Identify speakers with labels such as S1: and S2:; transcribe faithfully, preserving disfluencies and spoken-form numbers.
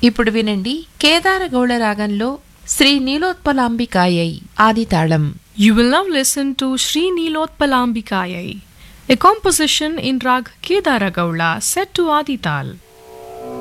S1: ఇప్పుడు వినండి కేదారగౌళ రాగంలో Shri నీలోత్పలాంబికాయై ఆదితాళం.
S2: You will now listen to Sri Nilotpalambikayai, a composition in Rag Kedara Gaula set to Adital.